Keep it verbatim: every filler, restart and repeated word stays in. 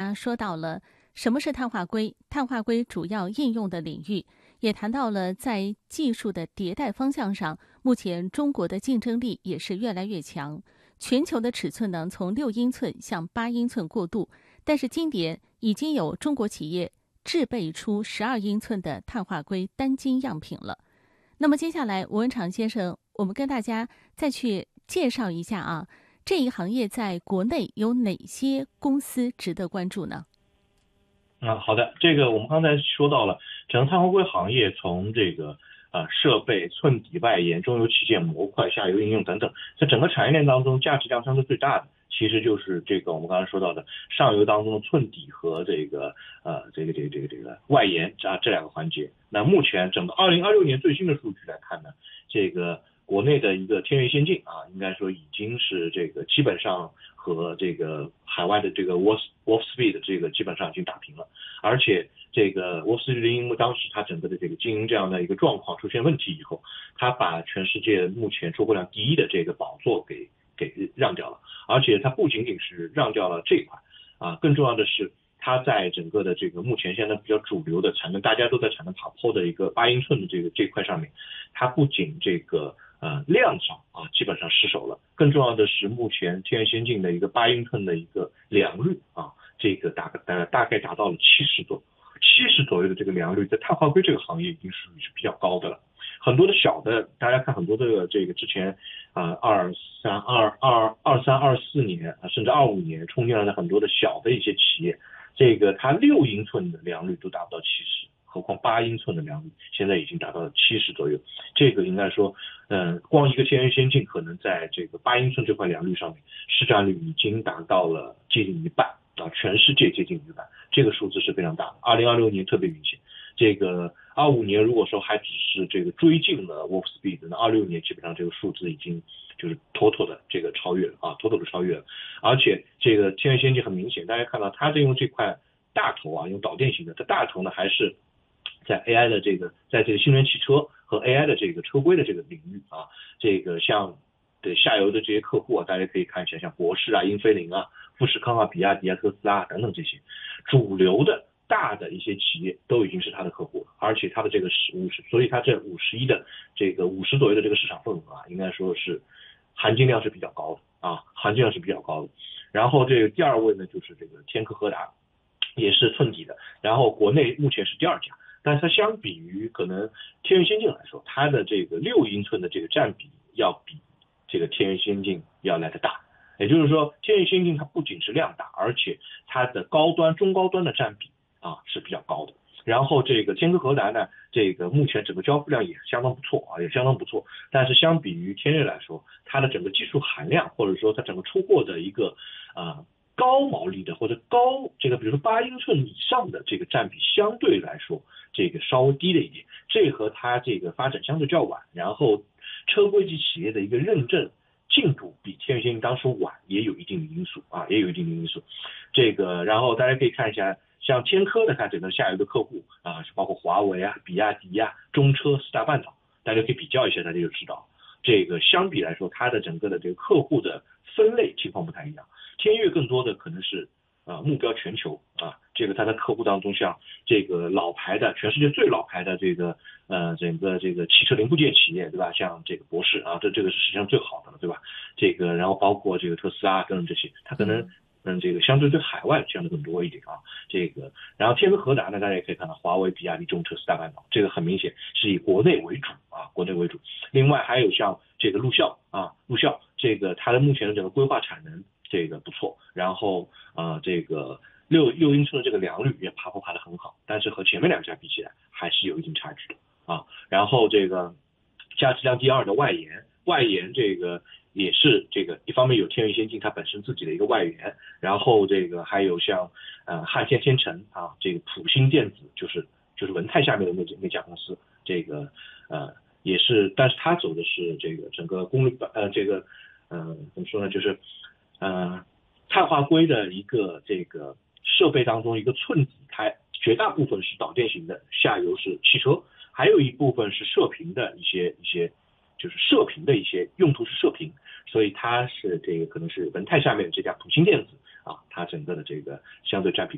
家说到了什么是碳化硅，碳化硅主要应用的领域，也谈到了在技术的迭代方向上，目前中国的竞争力也是越来越强。全球的尺寸呢，从六英寸向八英寸过渡，但是今年已经有中国企业制备出十二英寸的碳化硅单晶样品了。那么接下来，吴文长先生，我们跟大家再去介绍一下啊，这一行业在国内有哪些公司值得关注呢？ 啊，好的，这个我们刚才说到了，整个碳化硅行业从这个呃设备、寸底、外延、中游器件、模块、下游应用等等，在整个产业链当中，价值量相对最大的，其实就是这个我们刚才说到的上游当中的寸底和这个呃这个这个这个这个外延啊这两个环节。那目前整个二零二六年最新的数据来看呢，这个国内的一个天越先进啊，应该说已经是这个基本上和这个海外的这个 Wolf Wolfspeed 这个基本上已经打平了，而且这个 Wolfspeed 因为当时它整个的这个经营这样的一个状况出现问题以后，它把全世界目前出货量第一的这个宝座给给让掉了，而且它不仅仅是让掉了这一块啊，更重要的是它在整个的这个目前现在比较主流的产能，大家都在产能爬坡的一个八英寸的这个这一块上面，它不仅这个呃量上啊基本上失守了，更重要的是目前天越先进的一个八英寸的一个良率啊，这个大概大概达到了七十左七十左右的这个良率，在碳化硅这个行业已经属于是比较高的了。很多的小的，大家看很多的这个之前啊二三二二二三二四年啊甚至二五年冲进来的很多的小的一些企业，这个它六英寸的良率都达不到七十，何况八英寸的良率现在已经达到了七十左右。这个应该说，嗯、呃，光一个天越先进可能在这个八英寸这块良率上面，市占率已经达到了接近一半啊，全世界接近一半，这个数字是非常大的。二零二六年特别明显。这个二五年如果说还只是这个追进了 Wolfspeed， 那二六年基本上这个数字已经就是妥妥的这个超越了啊，妥妥的超越了。而且这个天越先进很明显，大家看到它在用这块大头啊，用导电型的，它大头呢还是在 A I 的这个，在这个新能源汽车和 A I 的这个车规的这个领域啊，这个像对下游的这些客户啊，大家可以看一下，像博世啊、英飞凌啊、富士康啊、比亚迪啊、特斯拉、啊、等等这些主流的大的一些企业都已经是它的客户了，而且它的这个五十，所以它这五十一的这个五十左右的这个市场份额啊，应该说是含金量是比较高的啊，含金量是比较高的。然后这个第二位呢，就是这个天科和达，也是寸底的，然后国内目前是第二家，但是它相比于可能天越先进来说，它的这个六英寸的这个占比要比这个天越先进要来的大。也就是说，天越先进它不仅是量大，而且它的高端、中高端的占比啊是比较高的。然后这个天科和达呢，这个目前整个交付量也相当不错啊，也相当不错。但是相比于天越来说，它的整个技术含量，或者说它整个出货的一个啊、呃、高毛利的或者高这个，比如说八英寸以上的这个占比，相对来说这个稍微低了一点。这和它这个发展相对较晚，然后车规级企业的一个认证进度比天越先进当时晚，也有一定的因素啊，也有一定的因素。这个，然后大家可以看一下，像天科的，它整个下游的客户啊，是包括华为啊、比亚迪啊、中车、四大半岛，大家可以比较一下，大家就知道，这个相比来说，它的整个的这个客户的分类情况不太一样。天越更多的可能是啊目标全球啊，这个它的客户当中，像这个老牌的，全世界最老牌的这个呃整个这个汽车零部件企业，对吧？像这个博世啊，这这个是实际上最好的了，对吧？这个然后包括这个特斯拉等等这些，它可能嗯这个相对对海外相对更多一点啊。这个然后天科和达呢，大家也可以看到，华为、比亚迪、中车、四大半岛，这个很明显是以国内为主啊，国内为主。另外还有像这个陆校啊，陆校这个它的目前的整个规划产能这个不错，然后啊、呃、这个六六英寸的这个良率也爬坡爬得很好，但是和前面两家比起来还是有一定差距的啊。然后这个价值量第二的外延，外延这个也是这个一方面有天越先进它本身自己的一个外延，然后这个还有像呃汉天天成啊，这个普兴电子就是就是文泰下面的那那家公司，这个呃也是，但是它走的是这个整个功率呃这个呃怎么说呢，就是呃碳化硅的一个这个设备当中一个寸底，它绝大部分是导电型的，下游是汽车，还有一部分是射频的一些一些就是射频的一些用途是射频，所以它是这个可能是文泰下面的这家普兴电子啊，它整个的这个相对占比